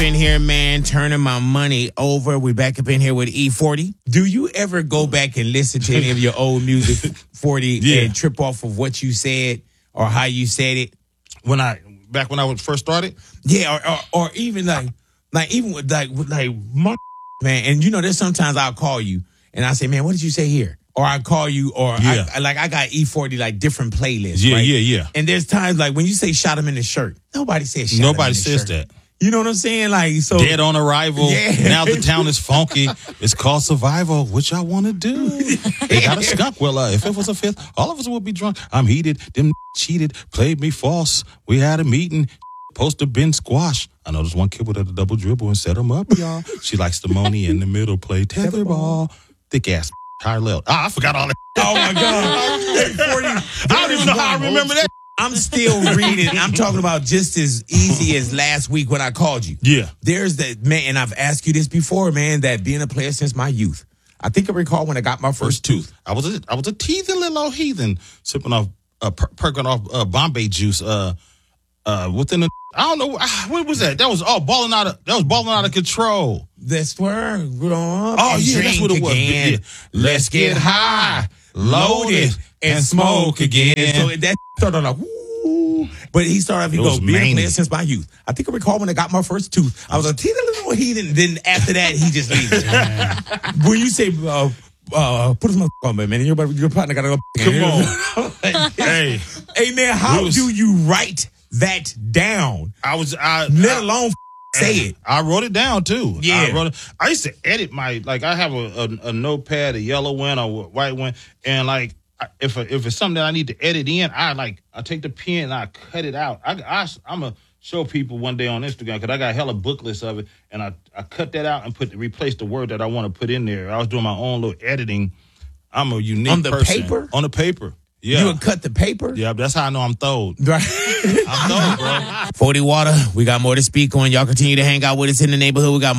in here, man, turning my money over. We back up in here with E40. Do you ever go back and listen to any of your old music, 40, and trip off of what you said or how you said it? Back when I first started? Yeah, or even like my man. And you know, there's sometimes I'll call you and I say, man, what did you say here? Or I call you, or I got E40 like different playlists. Yeah, right? yeah. And there's times like when you say shot him in the shirt, nobody says shot him in the shirt. Nobody says that. You know what I'm saying? Like, so Dead on arrival. Yeah. Now the town is funky. It's called survival. What y'all want to do? They got a skunk. Well, if it was a fifth, all of us would be drunk. I'm heated. Them cheated. Played me false. We had a meeting. Poster been squash. I know there's one kid with a double dribble and set him up, y'all. She likes the money in the middle. Play tetherball. Thick ass. Higher level. I forgot all that. Oh my God. I don't even know how I remember that. I'm still reading. I'm talking about just as easy as last week when I called you. Yeah. There's that, man, and I've asked you this before, man, that being a player since my youth. I think I recall when I got my first tooth. I was a teething little old heathen, sipping off, perking off Bombay juice, within I don't know, what was that? That was balling out of control. That's where grow up. Oh, yeah, that's what it was. Again. Yeah. Let's get high, load it, and smoke again. So that started like, woo. But he started off, he goes, being a player since my youth. I think I recall when I got my first tooth, I was a teeny little heathen. Then after that, he just leaves it. When you say, put his on, man, your partner got to go. Come on. Hey, man, how do you write that down? Let alone say it. I wrote it down too. Yeah. I used to edit I have a notepad, a yellow one, a white one, and like if it's something that I need to edit in, I take the pen and I cut it out. I'm gonna show people one day on Instagram because I got hella booklets of it, and I cut that out and replace the word that I want to put in there. I was doing my own little editing. I'm a unique person. On the paper? On the paper. Yeah. You would cut the paper? Yeah, that's how I know I'm throwed. Right. I'm throwed, bro. 40 Water, we got more to speak on. Y'all continue to hang out with us in the neighborhood. We got